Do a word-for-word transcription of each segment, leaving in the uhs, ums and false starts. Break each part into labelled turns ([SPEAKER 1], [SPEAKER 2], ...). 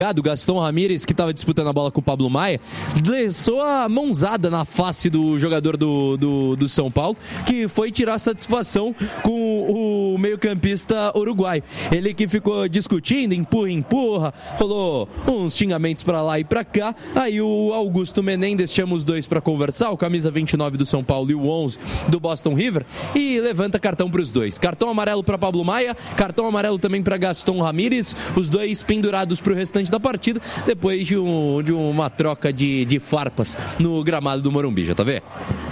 [SPEAKER 1] do Gaston Ramírez, que estava disputando a bola com o Pablo Maia, deixou a mãozada na face do jogador do, do, do São Paulo, que foi tirar satisfação com o meio-campista uruguaio. Ele que ficou discutindo, empurra, empurra, rolou uns xingamentos pra lá e pra cá. Aí o Augusto Menendez chama os dois pra conversar, o camisa vinte e nove do São Paulo e o onze do Boston River, e levanta cartão pros dois. Cartão amarelo pra Pablo Maia, cartão amarelo também pra Gaston Ramírez, os dois pendurados pro restante da partida, depois de, um, de uma troca de, de farpas no gramado do Morumbi, já tá vendo?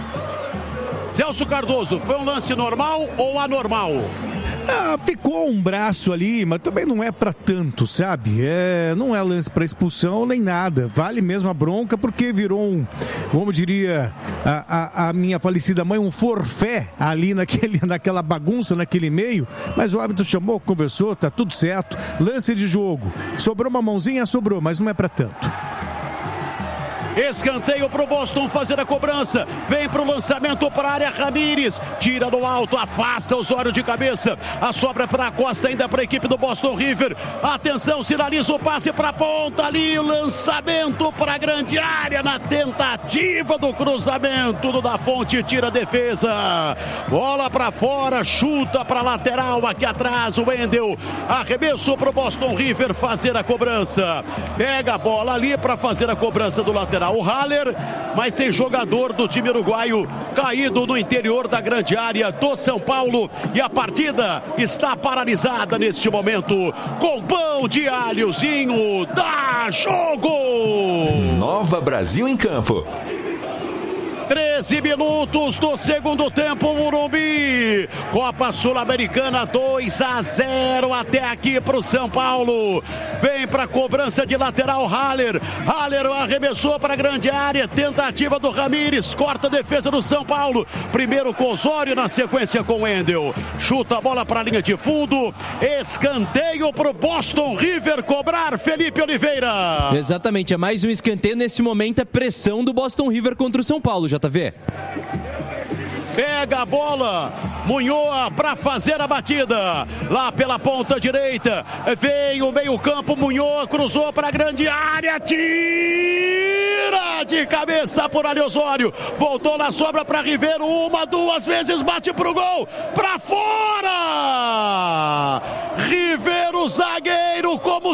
[SPEAKER 2] Celso Cardoso, foi um lance normal ou anormal?
[SPEAKER 3] Ah, ficou um braço ali, mas também não é pra tanto, sabe? É, não é lance pra expulsão nem nada. Vale mesmo a bronca porque virou um, como diria a, a, a minha falecida mãe, um forfé ali naquele, naquela bagunça, naquele meio. Mas o árbitro chamou, conversou, tá tudo certo. Lance de jogo. Sobrou uma mãozinha, sobrou, mas não é pra tanto.
[SPEAKER 2] Escanteio pro Boston fazer a cobrança. Vem pro lançamento para a área. Ramírez tira no alto, afasta Osório de cabeça. A sobra para a Costa ainda para a equipe do Boston River. Atenção, sinaliza o passe para a ponta ali. O lançamento para a grande área na tentativa do cruzamento do Da Fonte. Tira a defesa. Bola para fora, chuta para lateral aqui atrás. O Wendel. Arremesso pro Boston River fazer a cobrança. Pega a bola ali para fazer a cobrança do lateral. O Haller, mas tem jogador do time uruguaio caído no interior da grande área do São Paulo e a partida está paralisada neste momento. Com pão de alhozinho, dá jogo!
[SPEAKER 4] Nova Brasil em campo.
[SPEAKER 2] treze minutos do segundo tempo, Morumbi. Copa Sul-Americana dois a zero até aqui para o São Paulo. Vem para a cobrança de lateral Haller. Haller arremessou para a grande área. Tentativa do Ramírez. Corta a defesa do São Paulo. Primeiro com Osório, na sequência com Wendel. Chuta a bola para a linha de fundo. Escanteio para o Boston River cobrar, Felipe Oliveira.
[SPEAKER 1] Exatamente, é mais um escanteio. Nesse momento é pressão do Boston River contra o São Paulo, já tá vendo?
[SPEAKER 2] Pega a bola, Munhoz para fazer a batida, lá pela ponta direita, vem o meio campo, Munhoz cruzou para a grande área, tira de cabeça por Ali Osório, voltou na sobra para Ribeiro, uma, duas vezes, bate pro gol, para fora! Ribeiro, zagueiro como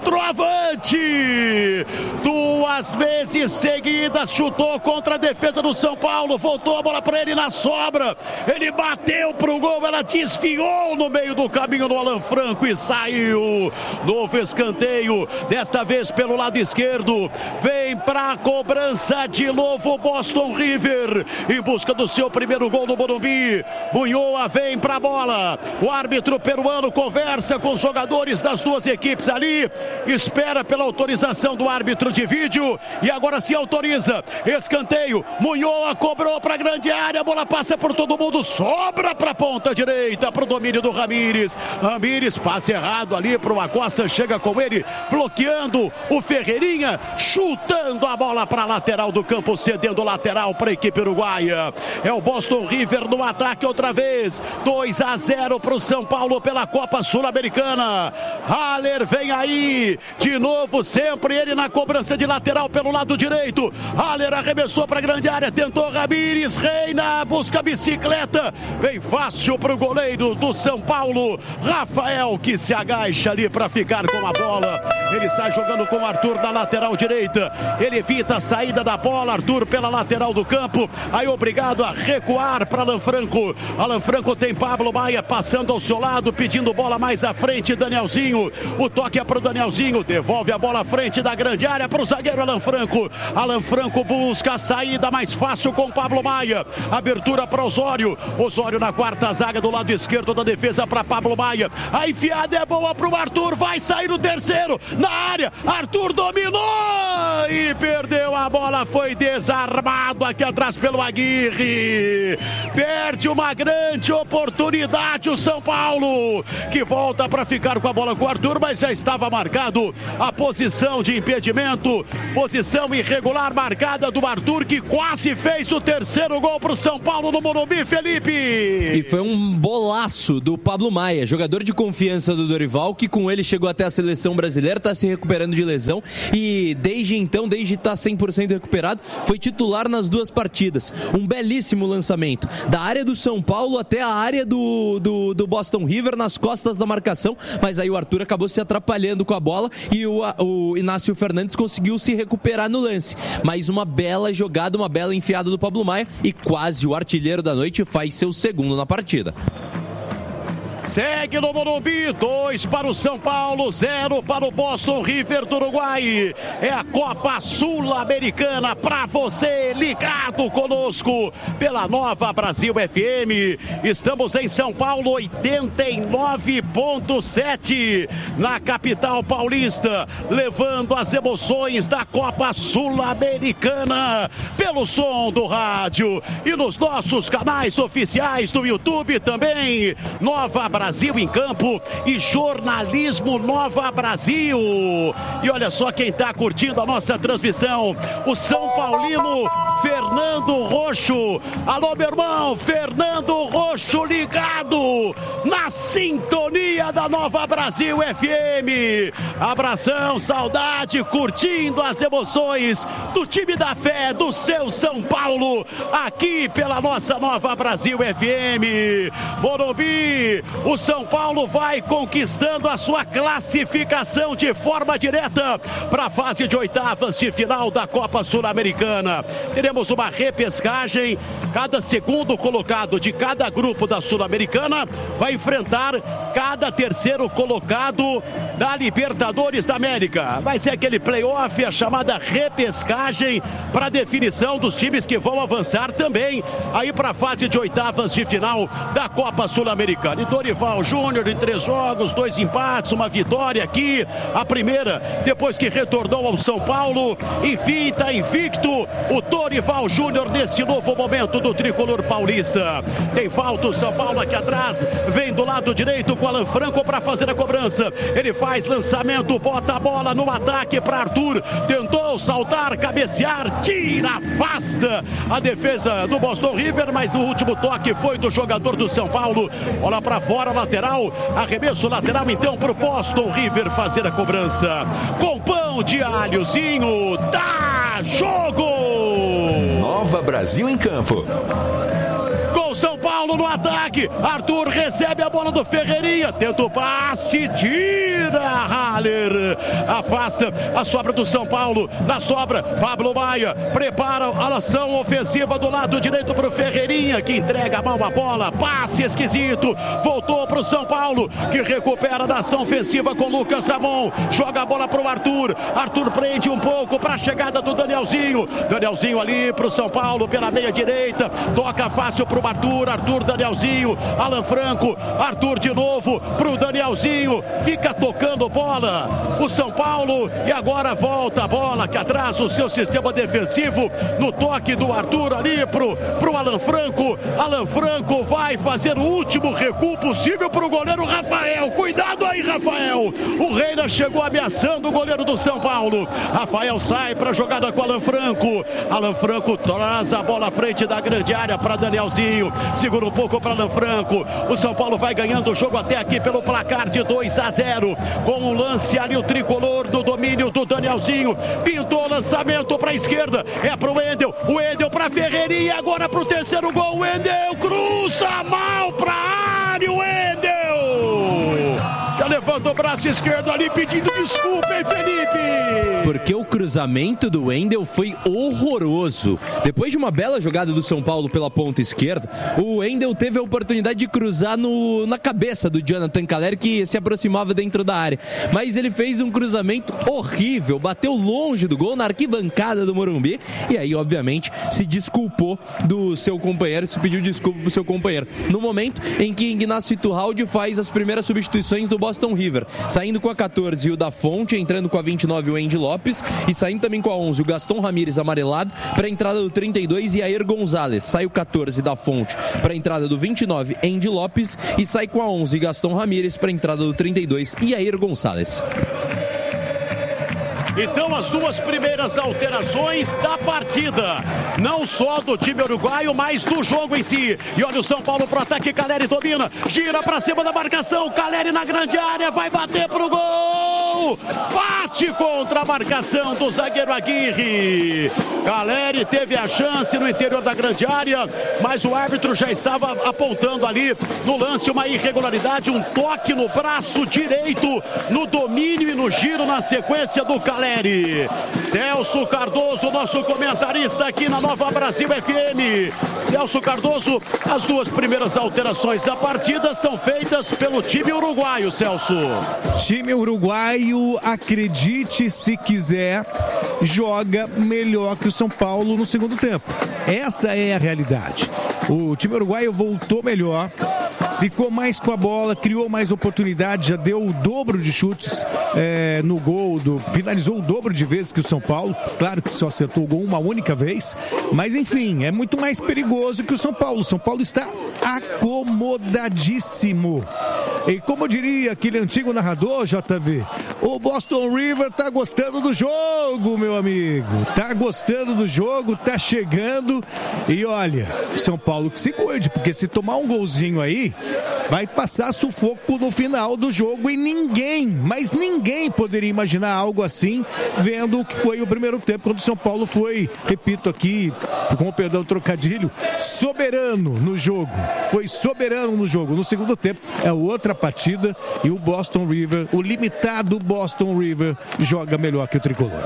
[SPEAKER 2] centroavante, duas vezes seguidas, chutou contra a defesa do São Paulo, voltou a bola para ele na sobra, ele bateu pro gol, ela desfiou no meio do caminho do Alan Franco e saiu. Novo escanteio, desta vez pelo lado esquerdo, vem pra cobrança de novo Boston River, em busca do seu primeiro gol no Morumbi. Munhoz vem pra bola, o árbitro peruano conversa com os jogadores das duas equipes ali, espera pela autorização do árbitro de vídeo e agora se autoriza. Escanteio, Munhoz cobrou pra grande área, a bola passa por todo mundo, sobra pra ponta direita, pro domínio do Ramírez. Ramírez, passe errado ali pro Acosta, chega com ele, bloqueando o Ferreirinha, chutando a bola pra lateral do campo, cedendo lateral pra equipe uruguaia. É o Boston River no ataque outra vez, dois a zero pro São Paulo pela Copa Sul-Americana. Haller vem aí, de novo, sempre ele na cobrança de lateral pelo lado direito. Haller arremessou pra grande área, tentou Ramírez, reina, busca a bicicleta, vem fácil pro goleiro do São Paulo, Rafael, que se agacha ali para ficar com a bola. Ele sai jogando com o Arthur na lateral direita, ele evita a saída da bola, Arthur pela lateral do campo, aí obrigado a recuar para Alan Franco. Alan Franco tem Pablo Maia passando ao seu lado, pedindo bola mais à frente, Danielzinho, o toque é pro Danielzinho, devolve a bola à frente da grande área pro zagueiro Alan Franco. Alan Franco busca a saída mais fácil com Pablo Maia, abertura para Osório, Osório na quarta zaga do lado esquerdo da defesa para Pablo Maia, a enfiada é boa pro Arthur, vai sair no terceiro, na área, Arthur dominou e perdeu a bola, foi desarmado aqui atrás pelo Aguirre, perde uma grande oportunidade o São Paulo, que volta para ficar com a bola com o Arthur, mas já estava marcado a posição de impedimento Posição irregular marcada do Arthur, que quase fez o terceiro gol pro São Paulo no Morumbi, Felipe.
[SPEAKER 1] E foi um bolaço do Pablo Maia, jogador de confiança do Dorival, que com ele chegou até a seleção brasileira, está se recuperando de lesão e desde então, desde estar cem por cento recuperado, foi titular nas duas partidas. Um belíssimo lançamento, da área do São Paulo até a área do, do, do Boston River, nas costas da marcação, mas aí o Arthur acabou se atrapalhando com a bola e o, o Inácio Fernandes conseguiu se recuperar no lance. Mais uma bela jogada, uma bela enfiada do Pablo Maia e quase o artilheiro da noite faz seu segundo na partida.
[SPEAKER 2] Segue no Morumbi, dois para o São Paulo, zero para o Boston River do Uruguai. É a Copa Sul-Americana para você, ligado conosco pela Nova Brasil F M. Estamos em São Paulo, oitenta e nove ponto sete, na capital paulista, levando as emoções da Copa Sul-Americana pelo som do rádio e nos nossos canais oficiais do YouTube também. Nova Brasil Brasil em Campo e Jornalismo Nova Brasil. E olha só quem está curtindo a nossa transmissão, o São Paulino Fernando Roxo. Alô, meu irmão, Fernando Roxo ligado na sintonia da Nova Brasil F M. Abração, saudade, curtindo as emoções do time da fé, do seu São Paulo, aqui pela nossa Nova Brasil F M. Morumbi, o São Paulo vai conquistando a sua classificação de forma direta para a fase de oitavas de final da Copa Sul-Americana. Teremos uma repescagem, cada segundo colocado de cada grupo da Sul-Americana vai enfrentar cada terceiro colocado da Libertadores da América. Vai ser aquele play-off, a chamada repescagem para definição dos times que vão avançar também aí para a fase de oitavas de final da Copa Sul-Americana. E Dorival Júnior em três jogos, dois empates, uma vitória aqui, a primeira depois que retornou ao São Paulo. Enfim, está invicto o Dorival Júnior nesse novo momento do tricolor paulista. Tem falta o São Paulo aqui atrás, vem do lado direito com Alan Franco para fazer a cobrança. Ele faz lançamento, bota a bola no ataque para Arthur, tentou saltar, cabecear, tira, afasta a defesa do Boston River, mas o último toque foi do jogador do São Paulo. Bola para fora, lateral, arremesso lateral então para o Boston River fazer a cobrança. Com pão de alhozinho, dá jogo!
[SPEAKER 4] Nova Brasil em Campo.
[SPEAKER 2] Com São Paulo no ataque, Arthur recebe a bola do Ferreirinha, tenta o passe, tira, Haller, afasta a sobra do São Paulo, na sobra, Pablo Maia, prepara a ação ofensiva do lado direito para o Ferreirinha, que entrega mal a bola, passe esquisito, voltou para o São Paulo, que recupera a ação ofensiva com Lucas Ramon, joga a bola para o Arthur, Arthur prende um pouco para a chegada do Danielzinho, Danielzinho ali para o São Paulo, pela meia direita, toca fácil para o Arthur, Arthur, Danielzinho, Alan Franco, Arthur de novo pro Danielzinho, fica tocando bola o São Paulo e agora volta a bola que atrasa o seu sistema defensivo no toque do Arthur ali pro, pro Alan Franco. Alan Franco vai fazer o último recuo possível pro goleiro Rafael, cuidado aí, Rafael, o Reina chegou ameaçando o goleiro do São Paulo. Rafael sai pra jogada com Alan Franco, Alan Franco traz a bola à frente da grande área para Danielzinho, segura um pouco para Alan Franco. O São Paulo vai ganhando o jogo até aqui pelo placar de dois a zero. Com um lance ali, o tricolor do domínio do Danielzinho. Pintou o lançamento para a esquerda. É para o Wendel. O Wendel para Ferreirinha. Agora para o terceiro gol. O Wendel cruza mal para a área. O Wendel já levanta o braço esquerdo ali pedindo desculpa, hein, Felipe?
[SPEAKER 1] Porque o cruzamento do Wendel foi horroroso. Depois de uma bela jogada do São Paulo pela ponta esquerda, o Wendel teve a oportunidade de cruzar no, na cabeça do Jonathan Calleri, que se aproximava dentro da área. Mas ele fez um cruzamento horrível, bateu longe do gol, na arquibancada do Morumbi, e aí, obviamente, se desculpou do seu companheiro, se pediu desculpa pro seu companheiro. No momento em que Ignacio Iturralde faz as primeiras substituições do Boston River, saindo com a catorze o da Fonte, entrando com a vinte e nove o Andy Lopes, e saindo também com a onze o Gaston Ramírez amarelado, para a entrada do trinta e dois Yair Gonzalez. Sai o catorze da Fonte para a entrada do vinte e nove Andy Lopes, e sai com a onze Gaston Ramírez para a entrada do trinta e dois Yair Gonzalez.
[SPEAKER 2] Então, as duas primeiras alterações da partida, não só do time uruguaio, mas do jogo em si. E olha o São Paulo pro ataque, Caleri domina, gira pra cima da marcação, Caleri na grande área, vai bater pro gol! Bate contra a marcação do zagueiro Aguirre. Caleri teve a chance no interior da grande área, mas o árbitro já estava apontando ali no lance uma irregularidade, um toque no braço direito, no domínio e no giro na sequência do Caleri. Celso Cardoso, nosso comentarista aqui na Nova Brasil F M. Celso Cardoso, as duas primeiras alterações da partida são feitas pelo time uruguaio, Celso.
[SPEAKER 3] Time uruguaio, acredite se quiser, joga melhor que o São Paulo no segundo tempo. Essa é a realidade. O time uruguaio voltou melhor, ficou mais com a bola, criou mais oportunidades, já deu o dobro de chutes é, no gol, do, finalizou o dobro de vezes que o São Paulo. Claro que só acertou o gol uma única vez, mas enfim, é muito mais perigoso que o São Paulo. O São Paulo está acomodadíssimo. E como diria aquele antigo narrador, J V, o Boston River tá gostando do jogo, meu amigo. Tá gostando do jogo, tá chegando. E olha, São Paulo que se cuide, porque se tomar um golzinho aí, vai passar sufoco no final do jogo e ninguém, mas ninguém poderia imaginar algo assim, vendo o que foi o primeiro tempo, quando o São Paulo foi, repito aqui, com o perdão trocadilho, soberano no jogo. Foi soberano no jogo. No segundo tempo é outra partida e o Boston River, o limitado Boston River, joga melhor que o tricolor.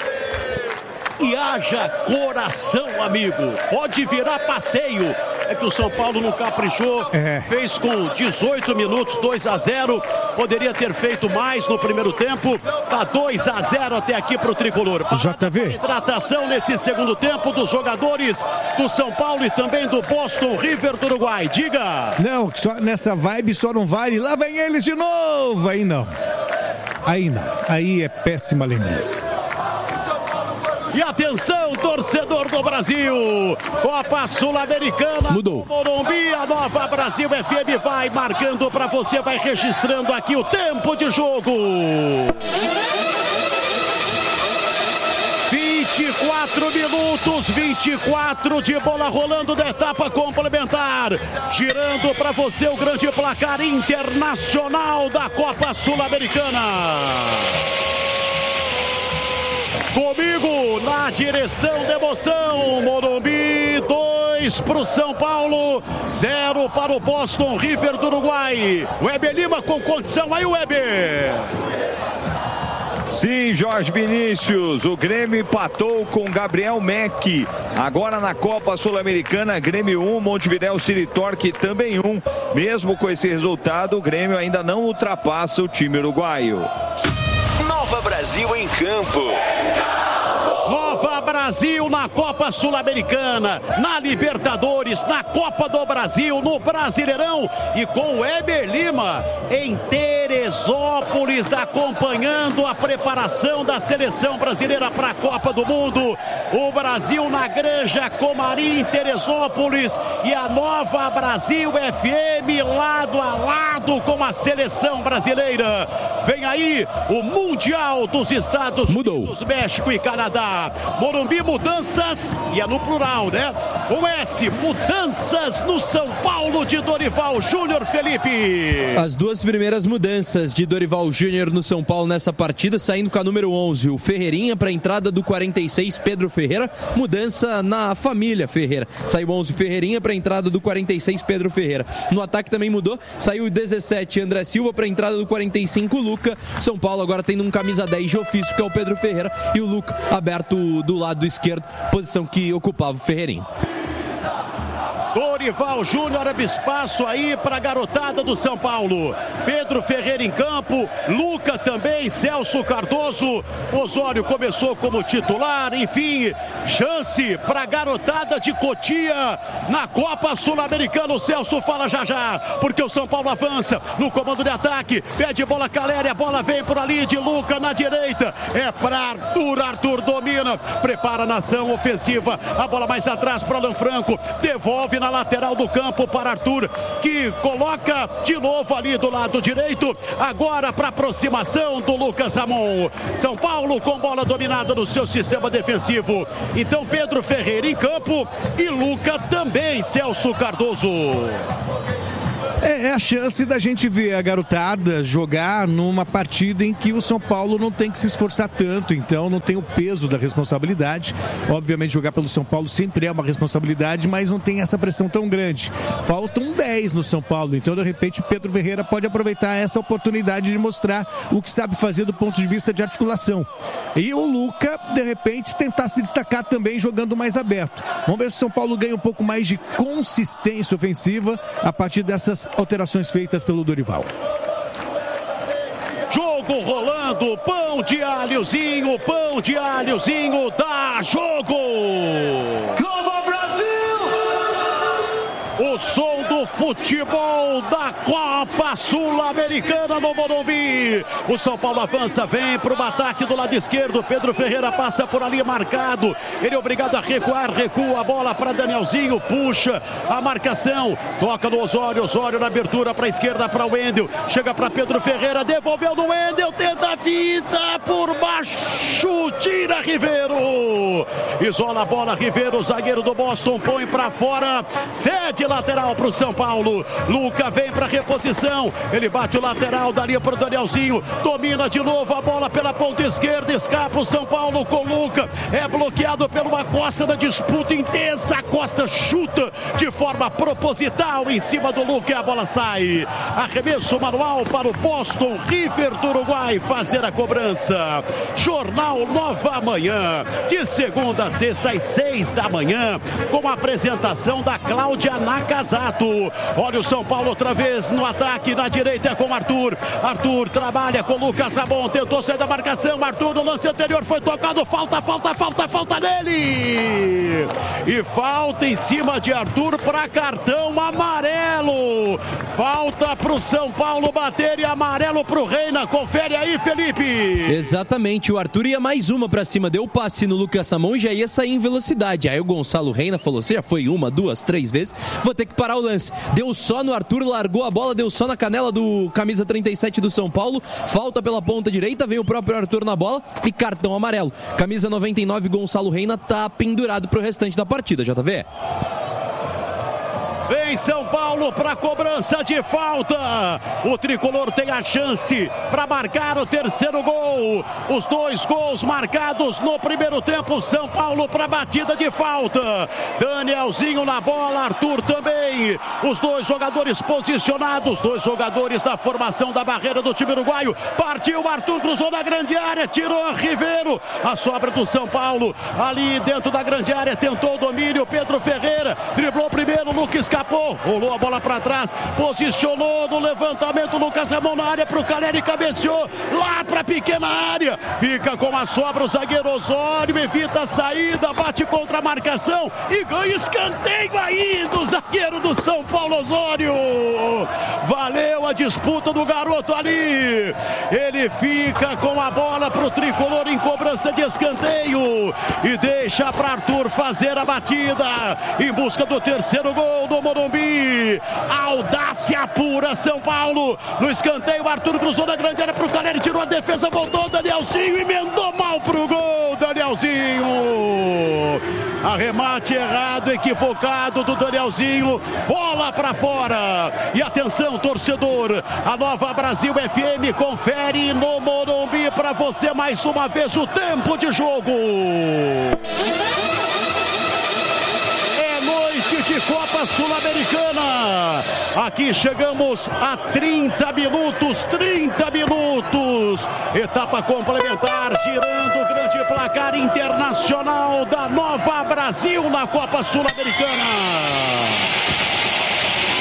[SPEAKER 2] E haja coração, amigo. Pode virar passeio. É que o São Paulo não caprichou. É. Fez com dezoito minutos, dois a zero. Poderia ter feito mais no primeiro tempo. Tá dois a zero até aqui pro tricolor.
[SPEAKER 3] J V.
[SPEAKER 2] Hidratação nesse segundo tempo dos jogadores do São Paulo e também do Boston River do Uruguai. Diga.
[SPEAKER 3] Não, só nessa vibe só não vale. Lá vem eles de novo. Aí não. Aí não. Aí é péssima lembrança.
[SPEAKER 2] E atenção, torcedor do Brasil, Copa Sul-Americana,
[SPEAKER 1] mudou.
[SPEAKER 2] Morumbi, a Nova Brasil F M vai marcando para você, vai registrando aqui o tempo de jogo. vinte e quatro minutos, vinte e quatro de bola rolando da etapa complementar. Girando para você o grande placar internacional da Copa Sul-Americana. Comigo na direção da emoção, Morumbi, dois para o São Paulo, zero para o Boston River do Uruguai. Weber Lima com condição aí, Weber.
[SPEAKER 5] Sim, Jorge Vinícius, o Grêmio empatou com Gabriel Meck. Agora na Copa Sul-Americana, Grêmio um, Montevidéu City Torque também um. Mesmo com esse resultado, o Grêmio ainda não ultrapassa o time uruguaio.
[SPEAKER 4] Nova Brasil em campo.
[SPEAKER 2] Nova Brasil na Copa Sul-Americana, na Libertadores, na Copa do Brasil, no Brasileirão e com o Weber Lima em Teresópolis acompanhando a preparação da seleção brasileira para a Copa do Mundo. O Brasil na Granja Comari em Teresópolis e a Nova Brasil F M lado a lado com a seleção brasileira. Vem aí o Mundial dos Estados
[SPEAKER 1] Mudou.
[SPEAKER 2] Unidos, México e Canadá. Morumbi, mudanças, e é no plural, né? Com S, mudanças no São Paulo de Dorival Júnior, Felipe.
[SPEAKER 1] As duas primeiras mudanças de Dorival Júnior no São Paulo nessa partida, saindo com a número onze, o Ferreirinha para a entrada do quarenta e seis, Pedro Ferreira. Mudança na família Ferreira. Saiu onze, Ferreirinha para a entrada do quarenta e seis, Pedro Ferreira. No ataque também mudou, saiu o dezessete, André Silva para a entrada do quarenta e cinco, Luca. São Paulo agora tendo um camisa dez de ofício, que é o Pedro Ferreira, e o Luca aberto do lado esquerdo, posição que ocupava o Ferreirinha.
[SPEAKER 2] Dorival Júnior abre espaço aí para a garotada do São Paulo. Pedro Ferreira em campo, Luca também, Celso Cardoso. Osório começou como titular, enfim, chance para a garotada de Cotia na Copa Sul-Americana. O Celso fala já já, porque o São Paulo avança no comando de ataque, pede bola Caleri, a bola vem por ali de Luca na direita, é para Arthur, Arthur domina, prepara a nação ofensiva, a bola mais atrás para Alan Franco, devolve na lateral lateral do campo para Arthur, que coloca de novo ali do lado direito, agora para aproximação do Lucas Ramon. São Paulo com bola dominada no seu sistema defensivo. Então Pedro Ferreira em campo e Luca também, Celso Cardoso.
[SPEAKER 3] É, é a chance da gente ver a garotada jogar numa partida em que o São Paulo não tem que se esforçar tanto, então não tem o peso da responsabilidade. Obviamente jogar pelo São Paulo sempre é uma responsabilidade, mas não tem essa pressão tão grande. Faltam dez no São Paulo, então de repente o Pedro Ferreira pode aproveitar essa oportunidade de mostrar o que sabe fazer do ponto de vista de articulação. E o Luca, de repente, tentar se destacar também jogando mais aberto. Vamos ver se o São Paulo ganha um pouco mais de consistência ofensiva a partir dessas alterações feitas pelo Dorival.
[SPEAKER 2] Jogo rolando, pão de alhozinho, pão de alhozinho, dá jogo! Nova Brasil! O som do futebol da Copa Sul-Americana no Morumbi. O São Paulo avança, vem para o ataque do lado esquerdo. Pedro Ferreira passa por ali marcado. Ele é obrigado a recuar, recua a bola para Danielzinho, puxa a marcação, toca no Osório, Osório na abertura para a esquerda para o Wendel. Chega para Pedro Ferreira, devolveu no Wendel, tenta a fita por baixo, tira Ribeiro. Isola a bola, Ribeiro, zagueiro do Boston, põe para fora, cede lateral para o São Paulo. Luca vem para reposição, ele bate o lateral dali para o Danielzinho, domina de novo a bola pela ponta esquerda, escapa o São Paulo com Luca, é bloqueado pela Costa na disputa intensa, a Costa chuta de forma proposital em cima do Luca e a bola sai. Arremesso manual para o Boston River do Uruguai fazer a cobrança. Jornal Nova Manhã, de segunda a sexta às seis da manhã, com a apresentação da Cláudia Nakazato. Olha o São Paulo outra vez no ataque, na direita é com Arthur. Arthur trabalha com Lucas Ramon, tentou sair da marcação. Arthur no lance anterior foi tocado, falta, falta, falta, falta nele. E falta em cima de Arthur para cartão amarelo. Falta para o São Paulo bater e amarelo para o Reina. Confere aí, Felipe.
[SPEAKER 1] Exatamente, o Arthur ia mais uma para cima, deu o passe no Lucas Ramon e já ia sair em velocidade. Aí o Gonçalo Reina falou, você já foi uma, duas, três vezes, vou ter que parar o lance. Deu só no Arthur, largou a bola, deu só na canela do camisa trinta e sete do São Paulo. Falta pela ponta direita, vem o próprio Arthur na bola e cartão amarelo. Camisa noventa e nove, Gonçalo Reina, tá pendurado pro restante da partida, J V.
[SPEAKER 2] Vem São Paulo para cobrança de falta. O tricolor tem a chance para marcar o terceiro gol. Os dois gols marcados no primeiro tempo. São Paulo para batida de falta. Danielzinho na bola, Arthur também. Os dois jogadores posicionados, dois jogadores da formação da barreira do time uruguaio. Partiu, Arthur cruzou na grande área, tirou Ribeiro. A sobra do São Paulo ali dentro da grande área, tentou o domínio. Pedro Ferreira driblou primeiro, Lucas escapou, rolou a bola para trás, posicionou no levantamento, Lucas Ramon na área para o Caleri, cabeceou lá para a pequena área, fica com a sobra o zagueiro Osório, evita a saída, bate contra a marcação e ganha escanteio aí do zagueiro do São Paulo, Osório. Valeu a disputa do garoto ali, ele fica com a bola para o tricolor em cobrança de escanteio e deixa para Arthur fazer a batida em busca do terceiro gol do Morumbi. Audácia pura, São Paulo no escanteio. Arthur cruzou na grande área pro Caleri, tirou a defesa, voltou Danielzinho, emendou mal pro gol. Danielzinho, arremate errado, equivocado do Danielzinho, bola pra fora. E atenção, torcedor, a Nova Brasil F M confere no Morumbi pra você mais uma vez o tempo de jogo. De Copa Sul-Americana. Aqui chegamos a trinta minutos, trinta minutos. Etapa complementar, girando o grande placar internacional da Nova Brasil na Copa Sul-Americana.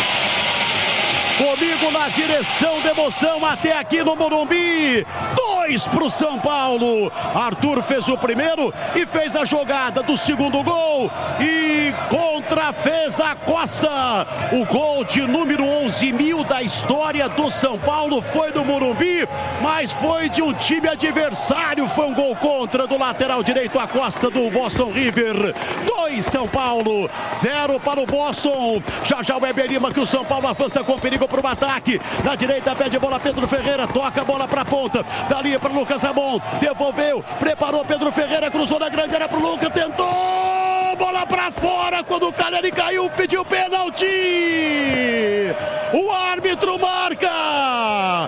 [SPEAKER 2] Comigo na direção de emoção até aqui no Morumbi. Dois dois para o São Paulo. Arthur fez o primeiro e fez a jogada do segundo gol e contra fez a Costa. O gol de número onze mil da história do São Paulo foi do Morumbi, mas foi de um time adversário. Foi um gol contra do lateral direito a Costa do Boston River. dois São Paulo, zero para o Boston. Já já o Weber Lima, que o São Paulo avança com perigo para o ataque. Na direita pede bola Pedro Ferreira, toca a bola para a ponta. Dali para Lucas Ramon, devolveu, preparou Pedro Ferreira, cruzou na grande área para o Lucas, tentou, bola para fora. Quando o Caleri caiu, pediu pênalti. O árbitro marca.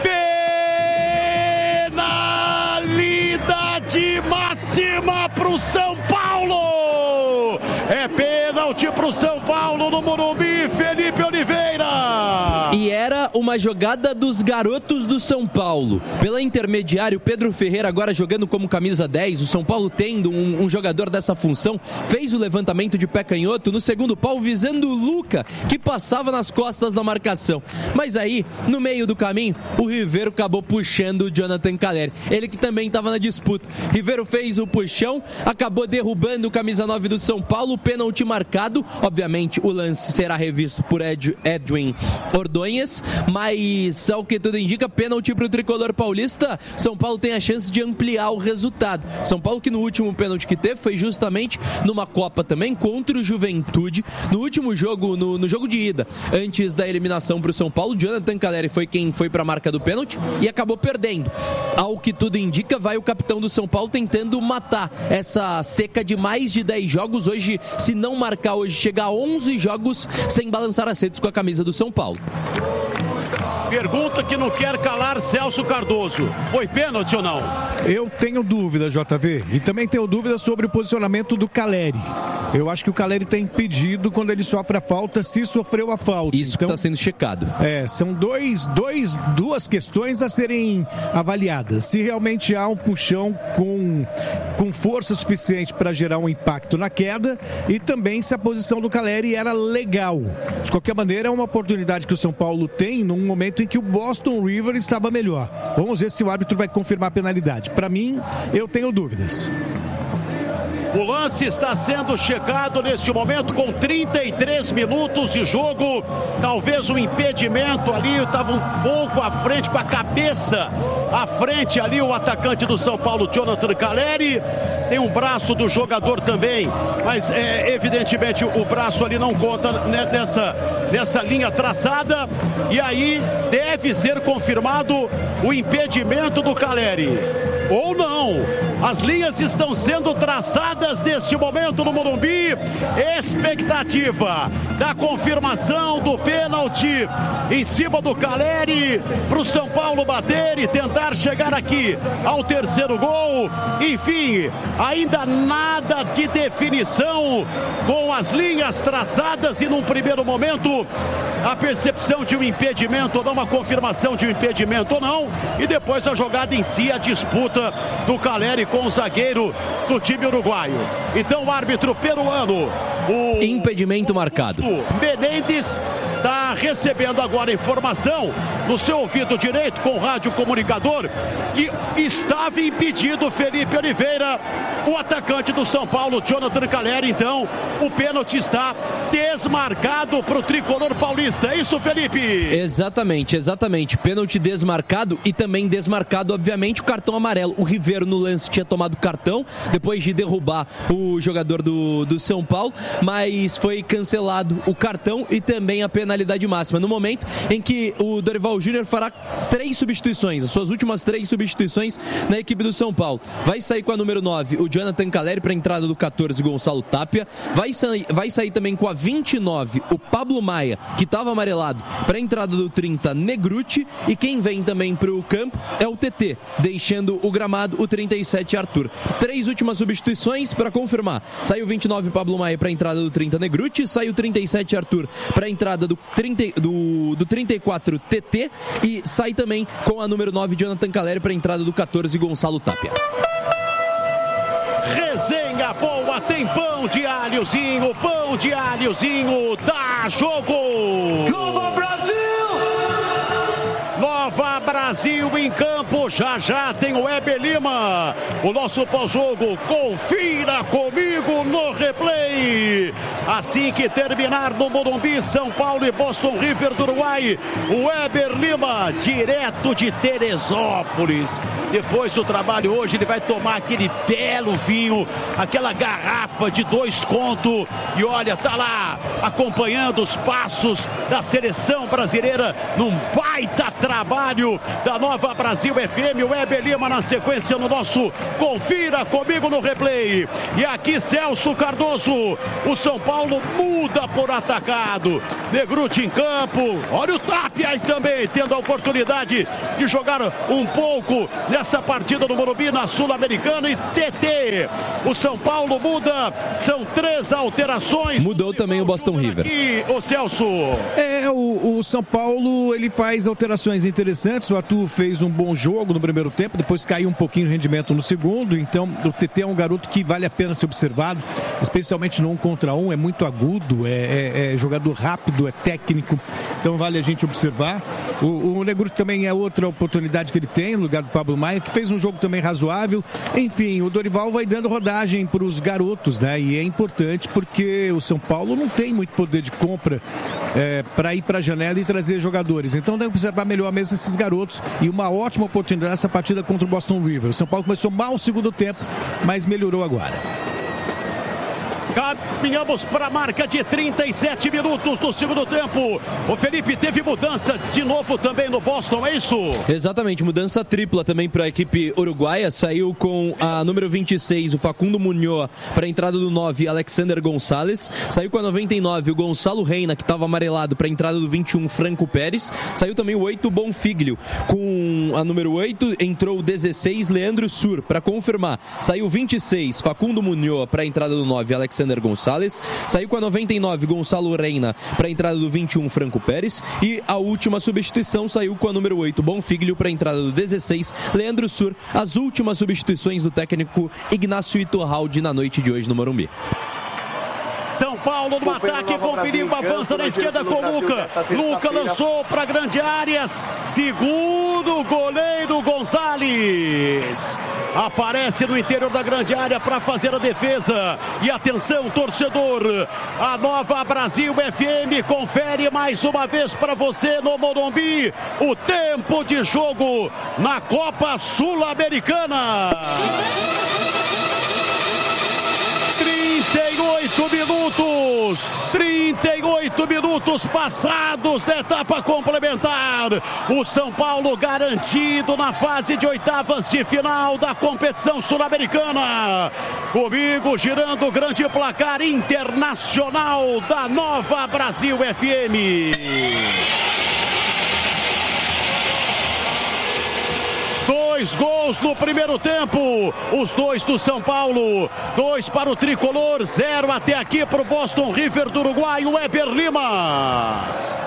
[SPEAKER 2] Penalidade máxima para o São Paulo. É pênalti para o São Paulo no Morumbi, Felipe Oliveira.
[SPEAKER 1] E era uma jogada dos garotos do São Paulo. Pela intermediária, o Pedro Ferreira agora jogando como camisa dez. O São Paulo tendo um, um jogador dessa função. Fez o levantamento de pé canhoto no segundo pau, visando o Luca, que passava nas costas da marcação. Mas aí, no meio do caminho, o Ribeiro acabou puxando o Jonathan Caleri. Ele que também estava na disputa. Ribeiro fez o puxão, acabou derrubando o camisa nove do São Paulo. Pênalti marcado. Obviamente, o lance será revisto por Ed, Edwin Ordonhas, mas ao que tudo indica, pênalti para o tricolor paulista. São Paulo tem a chance de ampliar o resultado. São Paulo que no último pênalti que teve foi justamente numa Copa também contra o Juventude. No último jogo, no, no jogo de ida, antes da eliminação para o São Paulo, Jonathan Caleri foi quem foi para a marca do pênalti e acabou perdendo. Ao que tudo indica, vai o capitão do São Paulo tentando matar essa seca de mais de dez jogos. Hoje, se não marcar hoje, chega a onze jogos sem balançar as redes com a camisa do São Paulo.
[SPEAKER 2] Pergunta que não quer calar Celso Cardoso. Foi pênalti ou não?
[SPEAKER 3] Eu tenho dúvida, J V. E também tenho dúvida sobre o posicionamento do Caleri. Eu acho que o Caleri está impedido quando ele sofre a falta, se sofreu a falta.
[SPEAKER 1] Isso então, que está sendo checado.
[SPEAKER 3] É, são dois, dois, duas questões a serem avaliadas. Se realmente há um puxão com, com força suficiente para gerar um impacto na queda e também se a posição do Caleri era legal. De qualquer maneira, é uma oportunidade que o São Paulo tem num momento em que o Boston River estava melhor. Vamos ver se o árbitro vai confirmar a penalidade. Para mim, eu tenho dúvidas.
[SPEAKER 2] O lance está sendo checado neste momento com trinta e três minutos de jogo. Talvez um impedimento ali, estava um pouco à frente, com a cabeça à frente ali, o atacante do São Paulo, Jonathan Caleri. Tem um braço do jogador também, mas é, evidentemente o braço ali não conta nessa, nessa linha traçada. E aí deve ser confirmado o impedimento do Caleri. Ou não. As linhas estão sendo traçadas neste momento no Morumbi. Expectativa da confirmação do pênalti em cima do Caleri para o São Paulo bater e tentar chegar aqui ao terceiro gol. Enfim, ainda nada de definição com as linhas traçadas e num primeiro momento a percepção de um impedimento ou não, uma confirmação de um impedimento ou não, e depois a jogada em si, a disputa do Caleri com o zagueiro do time uruguaio. Então o árbitro peruano, o
[SPEAKER 1] impedimento marcado.
[SPEAKER 2] Menendez, está recebendo agora informação no seu ouvido direito com o rádio comunicador que estava impedido Felipe Oliveira, o atacante do São Paulo, Jonathan Caleri. Então o pênalti está desmarcado para o tricolor paulista. É isso, Felipe?
[SPEAKER 1] Exatamente, exatamente. Pênalti desmarcado e também desmarcado, obviamente, o cartão amarelo. O Ribeiro no lance tinha tomado cartão depois de derrubar o jogador do, do São Paulo, mas foi cancelado o cartão e também a penalidade máxima. No momento em que o Dorival Júnior fará três substituições, as suas últimas três substituições na equipe do São Paulo. Vai sair com a número nove, o Jonathan Caleri, para a entrada do catorze, Gonçalo Tapia. Vai sair, vai sair também com a vinte e nove, o Pablo Maia, que estava amarelado, para a entrada do trinta, Negruti. E quem vem também para o campo é o T T, deixando o gramado, o trinta e sete, Arthur. Três últimas substituições para confirmar. Saiu vinte e nove, Pablo Maia, para a entrada do trinta, Negruti. Saiu trinta e sete, Arthur, para a entrada do, trinta, do, do trinta e quatro, T T. E sai também com a número nove, Jonathan Caleri, para a entrada do catorze, Gonçalo Tapia.
[SPEAKER 2] Resenha boa, tem pão de alhozinho, pão de alhozinho, dá jogo!
[SPEAKER 6] Nova Brasil!
[SPEAKER 2] Nova Brasil! Brasil em campo. Já já tem o Weber Lima. O nosso pós-jogo, confira comigo no replay. Assim que terminar no Morumbi, São Paulo e Boston River do Uruguai, o Weber Lima, direto de Teresópolis. Depois do trabalho hoje, ele vai tomar aquele belo vinho, aquela garrafa de dois conto. E olha, tá lá, acompanhando os passos da seleção brasileira num baita trabalho da Nova Brasil F M. O Weber Lima na sequência no nosso Confira Comigo no replay. E aqui Celso Cardoso, o São Paulo muda por atacado. Negruti em campo, olha o Tapia aí também, tendo a oportunidade de jogar um pouco nessa partida do Morumbi na Sul-Americana. E T T, o São Paulo muda, são três alterações.
[SPEAKER 1] Mudou também o Boston River.
[SPEAKER 2] E o Celso.
[SPEAKER 3] É, o, o São Paulo, ele faz alterações interessantes. O Arthur fez um bom jogo no primeiro tempo, depois caiu um pouquinho o rendimento no segundo. Então, o T T é um garoto que vale a pena ser observado, especialmente no um contra um. É muito agudo, é, é, é jogador rápido, é técnico. Então, vale a gente observar. O, o Negruti também é outra oportunidade que ele tem, no lugar do Pablo Maia, que fez um jogo também razoável. Enfim, o Dorival vai dando rodagem para os garotos, né? E é importante porque o São Paulo não tem muito poder de compra é, para ir para a janela e trazer jogadores. Então, deve observar melhor mesmo esses garotos. E uma ótima oportunidade essa partida contra o Boston River. O São Paulo começou mal o segundo tempo, mas melhorou agora.
[SPEAKER 2] Caminhamos para a marca de trinta e sete minutos do segundo tempo. O Felipe, teve mudança de novo também no Boston, é isso?
[SPEAKER 1] Exatamente, mudança tripla também para a equipe uruguaia. Saiu com a número vinte e seis, o Facundo Munhoz, para a entrada do nove, Alexander Gonçalves. Saiu com a noventa e nove, o Gonçalo Reina, que estava amarelado, para a entrada do vinte e um, Franco Pérez. Saiu também o oito, Bonfiglio. Com a número oito, entrou o dezesseis, Leandro Sur, para confirmar. Saiu o vinte e seis, Facundo Munhoz, para a entrada do nove, Alexander Gonçalves. Saiu com a noventa e nove, Gonçalo Reina, para a entrada do vinte e um, Franco Pérez. E a última substituição saiu com a número oito, Bonfiglio, para a entrada do dezesseis, Leandro Sur. As últimas substituições do técnico Ignacio Iturralde na noite de hoje no Morumbi.
[SPEAKER 2] São Paulo no ataque com perigo, avança na esquerda com Luca. Luca lançou para a grande área, segundo goleiro Gonçalves. Aparece no interior da grande área para fazer a defesa. E atenção, torcedor, a Nova Brasil F M confere mais uma vez para você no Morumbi o tempo de jogo na Copa Sul-Americana. trinta e oito minutos, trinta e oito minutos passados da etapa complementar. O São Paulo garantido na fase de oitavas de final da competição sul-americana. Comigo girando o grande placar internacional da Nova Brasil F M. Dois gols no primeiro tempo, os dois do São Paulo, dois para o Tricolor, zero até aqui para o Boston River do Uruguai, o Weber Lima.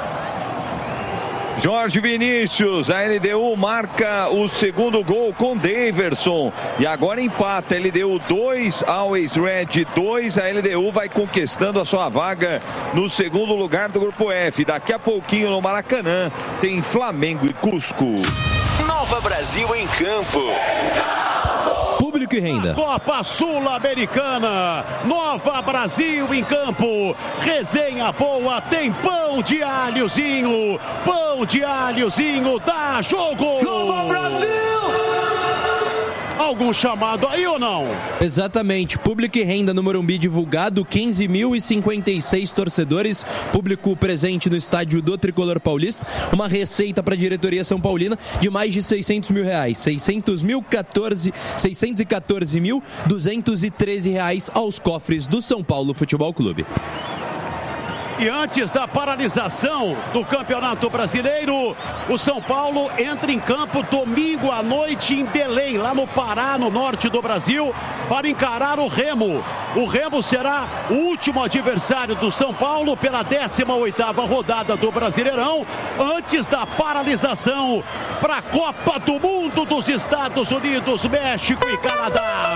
[SPEAKER 5] Jorge Vinícius, a L D U marca o segundo gol com Daverson e agora empata. L D U dois, Always Red dois. A L D U vai conquistando a sua vaga no segundo lugar do grupo F. Daqui a pouquinho no Maracanã tem Flamengo e Cusco.
[SPEAKER 4] Nova Brasil em campo.
[SPEAKER 1] Público e renda.
[SPEAKER 2] Copa Sul-Americana, Nova Brasil em campo, resenha boa, tem pão de alhozinho, pão de alhozinho, dá jogo!
[SPEAKER 6] Nova Brasil!
[SPEAKER 2] Algum chamado aí ou não?
[SPEAKER 1] Exatamente, público e renda no Morumbi divulgado, quinze mil e cinquenta e seis torcedores, público presente no estádio do Tricolor Paulista, uma receita para a diretoria São Paulina de mais de seiscentos mil reais, seiscentos mil, quatorze, seiscentos e quatorze mil, duzentos e treze reais aos cofres do São Paulo Futebol Clube.
[SPEAKER 2] E antes da paralisação do Campeonato Brasileiro, o São Paulo entra em campo domingo à noite em Belém, lá no Pará, no norte do Brasil, para encarar o Remo. O Remo será o último adversário do São Paulo pela décima oitava rodada do Brasileirão, antes da paralisação para a Copa do Mundo dos Estados Unidos, México e Canadá.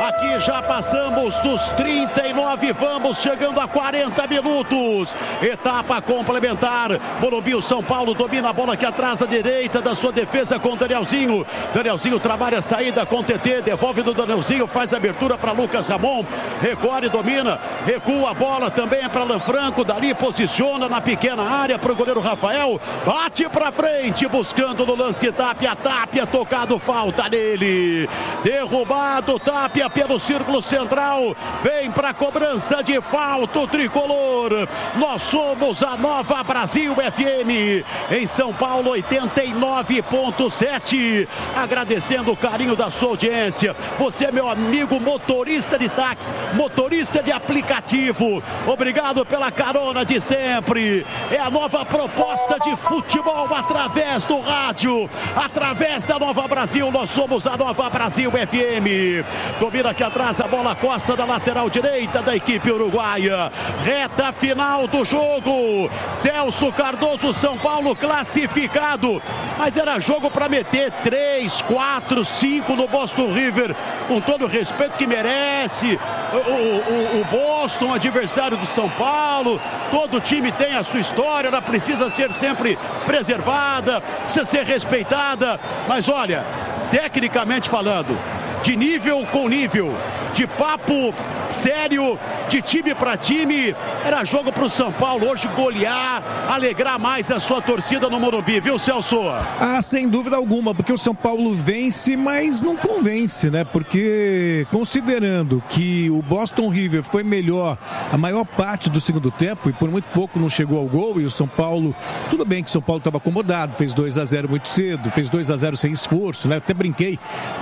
[SPEAKER 2] Aqui já passamos dos trinta e nove, vamos chegando a quarenta minutos. Etapa complementar. Morumbi, o São Paulo domina a bola aqui atrás da direita da sua defesa com o Danielzinho. Danielzinho trabalha a saída com o T T, devolve do Danielzinho, faz a abertura para Lucas Ramon. Recorre, domina, recua a bola também é para Lanfranco. Dali posiciona na pequena área para o goleiro Rafael. Bate para frente, buscando no lance Tapia. Tapia tocado, falta nele. Derrubado Tapia pelo círculo central. Vem para a cobrança de falta o tricolor. Nós somos a Nova Brasil F M. Em São Paulo, oitenta e nove ponto sete. Agradecendo o carinho da sua audiência. Você, meu amigo motorista de táxi, motorista de aplicativo. Obrigado pela carona de sempre. É a nova proposta de futebol através do rádio, através da Nova Brasil. Nós somos a Nova Brasil F M. Domina aqui atrás a bola, costa da lateral direita da equipe uruguaia. Reta final do jogo. Celso Cardoso, São Paulo classificado. Mas era jogo para meter três, quatro, cinco no Boston River. Com todo o respeito que merece. O, o, o Boston, adversário do São Paulo. Todo time tem a sua história. Ela precisa ser sempre preservada, precisa ser respeitada. Mas olha, tecnicamente falando, de nível com nível, de papo sério, de time para time, era jogo para o São Paulo hoje golear, alegrar mais a sua torcida no Morumbi, viu, Celso?
[SPEAKER 3] Ah, sem dúvida alguma, porque o São Paulo vence, mas não convence, né? Porque considerando que o Boston River foi melhor a maior parte do segundo tempo e por muito pouco não chegou ao gol, e o São Paulo, tudo bem que o São Paulo estava acomodado, fez dois a zero muito cedo, fez dois a zero sem esforço, né? Até brinquei,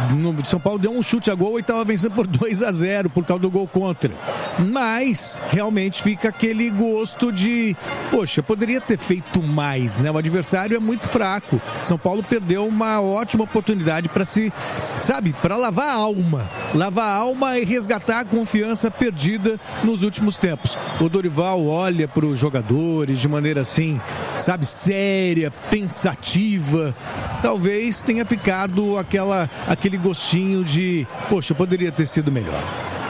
[SPEAKER 3] o São Paulo deu um chute a gol e estava vencendo por dois a zero por causa do gol contra. Mas realmente fica aquele gosto de, poxa, poderia ter feito mais, né? O adversário é muito fraco. São Paulo perdeu uma ótima oportunidade para se, sabe, para lavar a alma. Lavar a alma e resgatar a confiança perdida nos últimos tempos. O Dorival olha para os jogadores de maneira assim, sabe, séria, pensativa. Talvez tenha ficado aquela, aquele gostinho de, poxa, poderia ter sido melhor.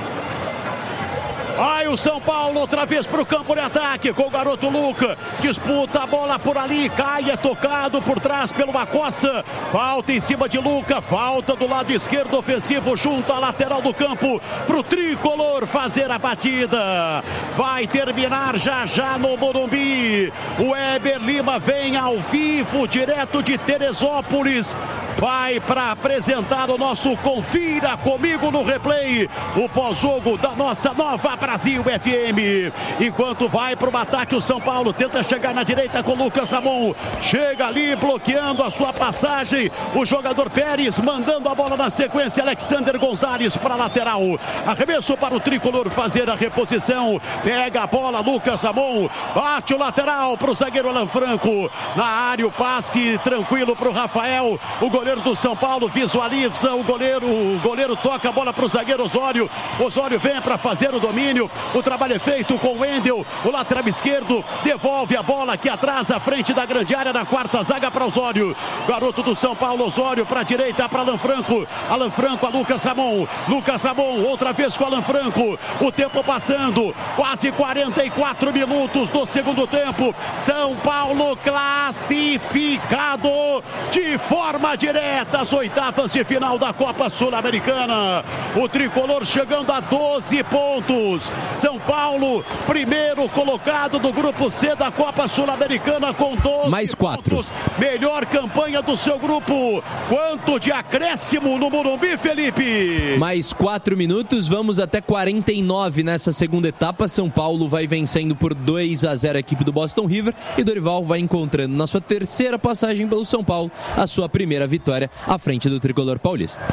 [SPEAKER 2] Vai o São Paulo outra vez para o campo de ataque com o garoto Luca. Disputa a bola por ali, cai, é tocado por trás pelo Acosta. Falta em cima de Luca, falta do lado esquerdo ofensivo junto à lateral do campo para o tricolor fazer a batida. Vai terminar já já no Morumbi. O Heber Lima vem ao vivo direto de Teresópolis. Vai para apresentar o nosso Confira Comigo no Replay, o pós-jogo da nossa Nova Brasil F M. Enquanto vai para o ataque o São Paulo, tenta chegar na direita com Lucas Ramon. Chega ali bloqueando a sua passagem. O jogador Pérez mandando a bola na sequência. Alexander Gonzalez para a lateral. Arremesso para o tricolor fazer a reposição. Pega a bola Lucas Ramon. Bate o lateral para o zagueiro Alan Franco. Na área o passe tranquilo para o Rafael. O goleiro do São Paulo visualiza o goleiro. O goleiro toca a bola para o zagueiro Osório. Osório vem para fazer o domínio. O trabalho é feito com o Wendel. O lateral esquerdo devolve a bola aqui atrás, à frente da grande área, na quarta zaga para Osório. Garoto do São Paulo, Osório para a direita para Alan Franco. Alan Franco a Lucas Ramon. Lucas Ramon outra vez com Alan Franco. O tempo passando. Quase quarenta e quatro minutos do segundo tempo. São Paulo classificado de forma direta às oitavas de final da Copa Sul-Americana. O tricolor chegando a doze pontos. São Paulo, primeiro colocado do grupo C da Copa Sul-Americana com doze
[SPEAKER 1] mais quatro
[SPEAKER 2] pontos. Melhor campanha do seu grupo. Quanto de acréscimo no Morumbi, Felipe?
[SPEAKER 1] Mais quatro minutos, vamos até quarenta e nove nessa segunda etapa. São Paulo vai vencendo por dois a zero a equipe do Boston River e Dorival vai encontrando na sua terceira passagem pelo São Paulo a sua primeira vitória à frente do tricolor paulista.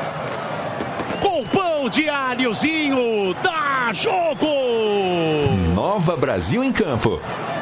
[SPEAKER 2] Com pão de alhozinho, dá jogo!
[SPEAKER 4] Nova Brasil em campo.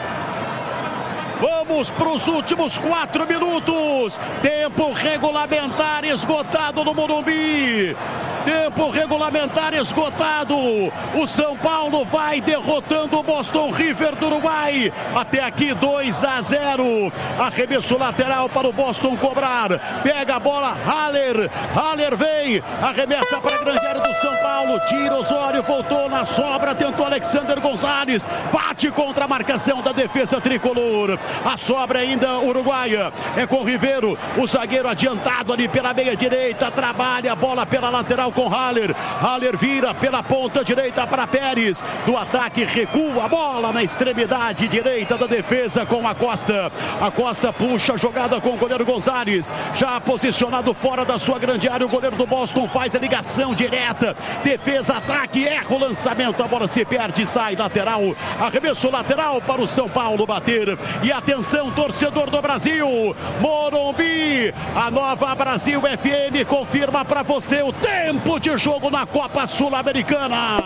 [SPEAKER 2] Vamos para os últimos quatro minutos. Tempo regulamentar esgotado no Morumbi. Tempo regulamentar esgotado. O São Paulo vai derrotando o Boston River do Uruguai. Até aqui dois a zero. Arremesso lateral para o Boston cobrar. Pega a bola, Haller. Haller vem. Arremessa para a grande área do São Paulo. Tira Osório, voltou na sobra. Tentou Alexander Gonzalez. Bate contra a marcação da defesa tricolor. A sobra ainda uruguaia. É com Ribeiro. O zagueiro adiantado ali pela meia direita. Trabalha a bola pela lateral com Haller. Haller vira pela ponta direita para Pérez. Do ataque recua a bola na extremidade direita da defesa com a Costa. A Costa puxa a jogada com o goleiro Gonzalez. Já posicionado fora da sua grande área. O goleiro do Boston faz a ligação direta. Defesa, ataque, erra o lançamento. A bola se perde, sai lateral. Arremesso lateral para o São Paulo bater. E atenção, torcedor do Brasil. Morumbi. A Nova Brasil F M confirma para você o tempo de jogo na Copa Sul-Americana.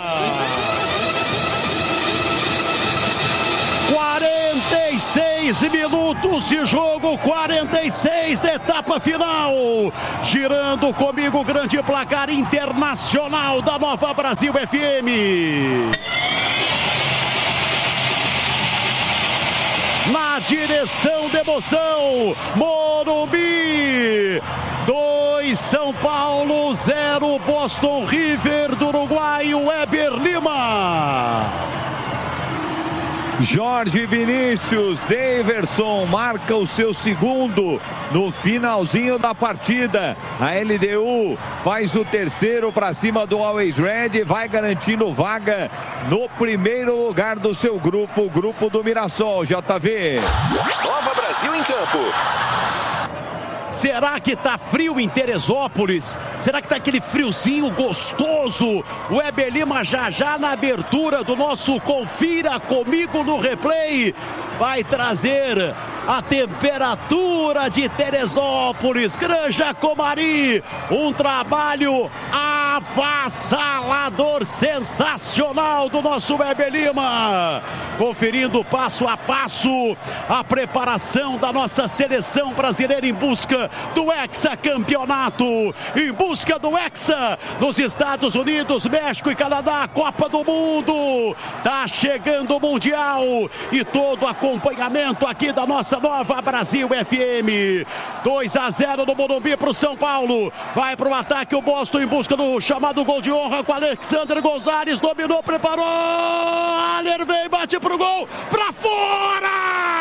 [SPEAKER 2] quarenta e seis minutos de jogo, quarenta e seis da etapa final. Girando comigo o grande placar internacional da Nova Brasil F M. Na direção da emoção, Morumbi. dois São Paulo, zero Boston River do Uruguai, Weber Lima.
[SPEAKER 5] Jorge Vinícius, Daverson marca o seu segundo no finalzinho da partida. A L D U faz o terceiro para cima do Always Red, vai garantindo vaga no primeiro lugar do seu grupo, o grupo do Mirassol. J V.
[SPEAKER 4] Nova Brasil em campo.
[SPEAKER 2] Será que tá frio em Teresópolis? Será que tá aquele friozinho gostoso? O Weber Lima já já na abertura do nosso Confira Comigo no Replay vai trazer a temperatura de Teresópolis. Granja Comari, um trabalho avassalador, sensacional do nosso Weber Lima. Conferindo passo a passo a preparação da nossa seleção brasileira em busca do hexacampeonato, em busca do hexa nos Estados Unidos, México e Canadá, Copa do Mundo. Tá chegando o Mundial e todo o acompanhamento aqui da nossa Nova Brasil F M. dois a zero no Morumbi para o São Paulo. Vai para o ataque o Boston em busca do chamado gol de honra com Alexander Gonzalez. Dominou, preparou. Haller vem, bate pro gol. Para fora!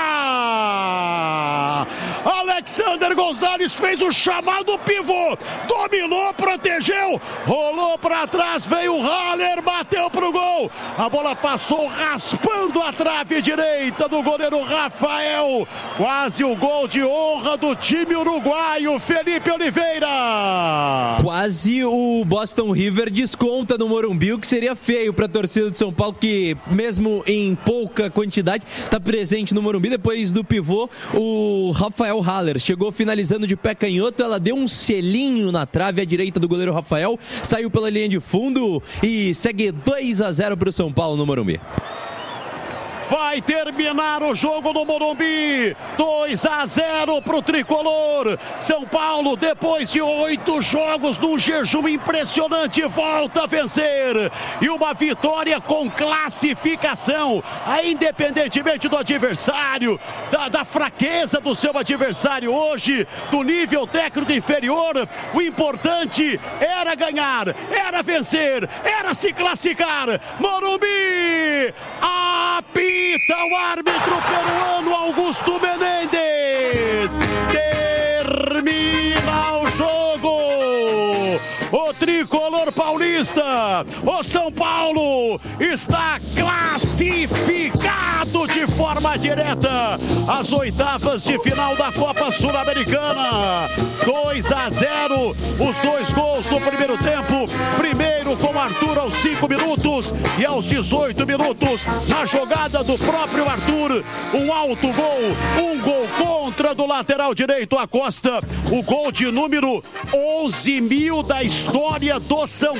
[SPEAKER 2] Alexander Gonzalez fez o chamado pivô. Dominou, protegeu. Rolou para trás, veio o Haller, bateu pro gol. A bola passou raspando a trave direita do goleiro Rafael. Quase o gol de honra do time uruguaio, Felipe Oliveira.
[SPEAKER 1] Quase o Boston River desconta no Morumbi, o que seria feio para a torcida de São Paulo, que mesmo em pouca quantidade está presente no Morumbi. Depois do pivô, o Rafael Haller chegou finalizando de pé canhoto, ela deu um selinho na trave à direita do goleiro Rafael, saiu pela linha de fundo e segue dois a zero para o São Paulo no Morumbi.
[SPEAKER 2] Vai terminar o jogo no Morumbi, dois a zero para o tricolor. São Paulo, depois de oito jogos num jejum impressionante, volta a vencer. E uma vitória com classificação, aí, independentemente do adversário, da, da fraqueza do seu adversário hoje, do nível técnico inferior. O importante era ganhar, era vencer, era se classificar. Morumbi, apita o árbitro peruano Augusto Menendez. Termina o jogo. O tricolor paulista, o São Paulo, está classificado de forma direta às oitavas de final da Copa Sul-Americana. dois a zero, os dois gols no primeiro tempo. Primeiro com Arthur aos cinco minutos e aos dezoito minutos, na jogada do próprio Arthur, um alto gol, um gol contra do lateral direito Acosta. O gol de número onze mil da história do São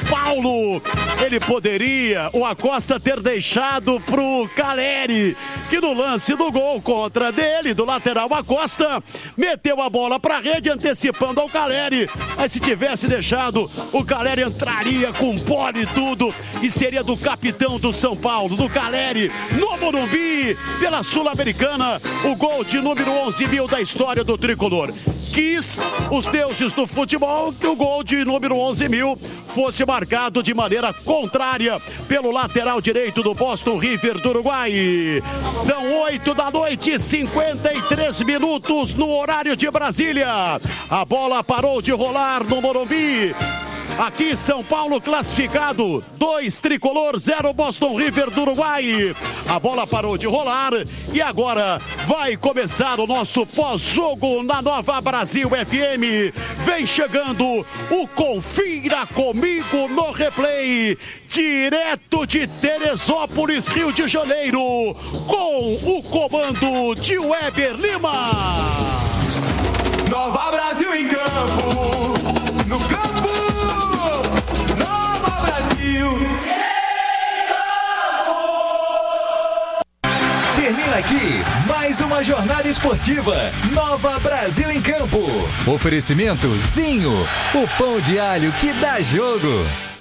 [SPEAKER 2] Paulo. Ele poderia, o Acosta, ter deixado pro Caleri, que no lance do gol contra dele, do lateral Acosta, meteu a bola pra rede, antecipando ao Caleri. Mas se tivesse deixado, o Caleri entraria com bola e tudo, e seria do capitão do São Paulo, do Caleri, no Morumbi, pela Sul-Americana, o gol de número onze mil da história do tricolor. Quis os deuses do futebol que o gol de número onze mil fosse marcado de maneira contrária pelo lateral direito do Boston River do Uruguai. São oito da noite, cinquenta e três minutos no horário de Brasília. A bola parou de rolar no Morumbi. Aqui São Paulo classificado, dois tricolor, zero Boston River do Uruguai. A bola parou de rolar e agora vai começar o nosso pós-jogo na Nova Brasil F M. Vem chegando o Confira Comigo no Replay, direto de Teresópolis, Rio de Janeiro, com o comando de Weber Lima.
[SPEAKER 6] Nova Brasil em campo, no campo. Termina aqui mais uma jornada esportiva. Nova Brasil em Campo. Oferecimento Zinho, o pão de alho que dá jogo.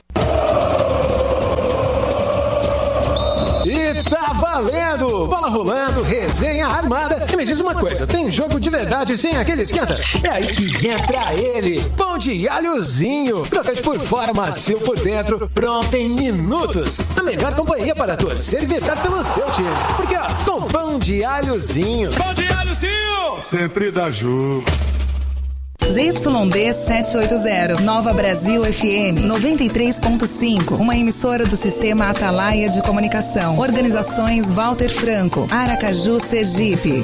[SPEAKER 7] E tá valendo! Bola rolando, resenha armada. E me diz uma coisa, tem jogo de verdade sem aquele esquenta? É aí que entra ele, pão de alhozinho. Crocante por fora, macio por dentro, pronto em minutos. A melhor companhia para torcer e vibrar pelo seu time. Porque ó, com pão de alhozinho.
[SPEAKER 6] Pão de alhozinho!
[SPEAKER 8] Sempre dá jogo.
[SPEAKER 9] Z Y D setecentos e oitenta, Nova Brasil F M noventa e três ponto cinco, uma emissora do Sistema Atalaia de Comunicação. Organizações Walter Franco, Aracaju, Sergipe.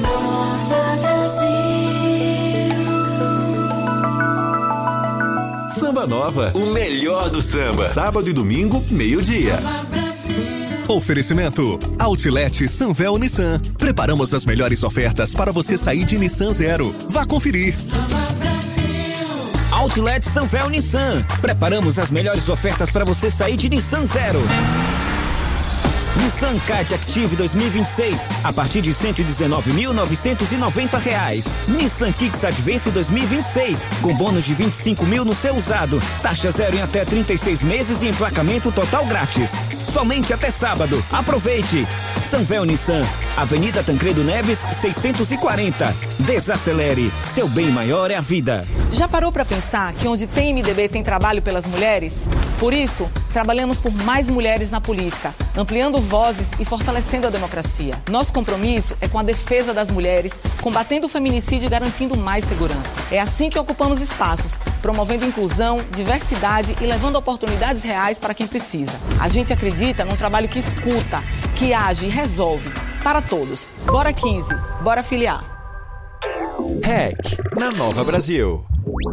[SPEAKER 10] Samba Nova, o melhor do samba. Sábado e domingo, meio-dia.
[SPEAKER 11] Oferecimento Outlet Sanvel Nissan. Preparamos as melhores ofertas para você sair de Nissan Zero. Vá conferir.
[SPEAKER 12] Outlet Sanvel Nissan. Preparamos as melhores ofertas para você sair de Nissan Zero. Nissan Kite Active dois mil e vinte e seis, a partir de cento e dezenove mil novecentos e noventa reais. Nissan Kicks Advance dois mil e vinte e seis, com bônus de vinte e cinco mil no seu usado. Taxa zero em até trinta e seis meses e emplacamento total grátis. Somente até sábado. Aproveite! Sanvel Nissan, Avenida Tancredo Neves, seiscentos e quarenta. Desacelere. Seu bem maior é a vida.
[SPEAKER 13] Já parou para pensar que onde tem M D B tem trabalho pelas mulheres? Por isso, trabalhamos por mais mulheres na política, ampliando vozes e fortalecendo a democracia. Nosso compromisso é com a defesa das mulheres, combatendo o feminicídio e garantindo mais segurança. É assim que ocupamos espaços, promovendo inclusão, diversidade e levando oportunidades reais para quem precisa. A gente acredita num trabalho que escuta, que age e resolve. Para todos. Bora quinze, bora filiar.
[SPEAKER 10] R E C na Nova Brasil.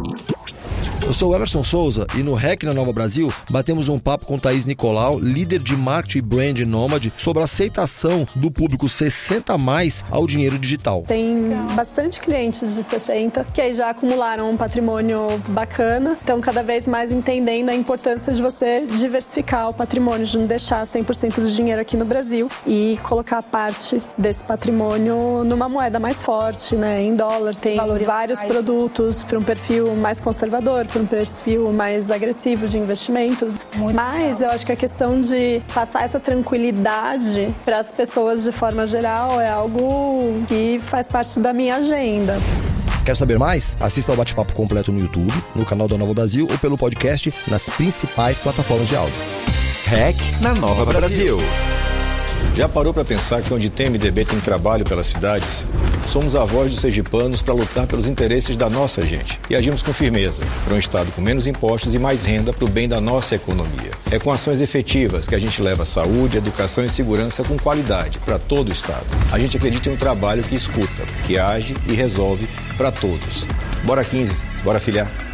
[SPEAKER 14] Eu sou o Emerson Souza e no R E C na Nova Brasil batemos um papo com Thaís Nicolau, líder de marketing e brand Nômade, sobre a aceitação do público sessenta a mais ao dinheiro digital.
[SPEAKER 15] Tem bastante clientes de sessenta que aí já acumularam um patrimônio bacana, então cada vez mais entendendo a importância de você diversificar o patrimônio, de não deixar cem por cento do dinheiro aqui no Brasil e colocar parte desse patrimônio numa moeda mais forte, né? Em dólar. Tem vários produtos para um perfil mais conservador, para um perfil mais agressivo de investimentos. Muito Mas legal. Eu acho que a questão de passar essa tranquilidade para as pessoas de forma geral é algo que faz parte da minha agenda.
[SPEAKER 14] Quer saber mais? Assista ao bate-papo completo no YouTube, no canal da Nova Brasil ou pelo podcast nas principais plataformas de áudio.
[SPEAKER 10] R E C na Nova Brasil.
[SPEAKER 16] Já parou para pensar que onde tem M D B tem trabalho pelas cidades? Somos a voz dos sergipanos para lutar pelos interesses da nossa gente. E agimos com firmeza para um estado com menos impostos e mais renda para o bem da nossa economia. É com ações efetivas que a gente leva saúde, educação e segurança com qualidade para todo o estado. A gente acredita em um trabalho que escuta, que age e resolve para todos. Bora quinze, bora filiar.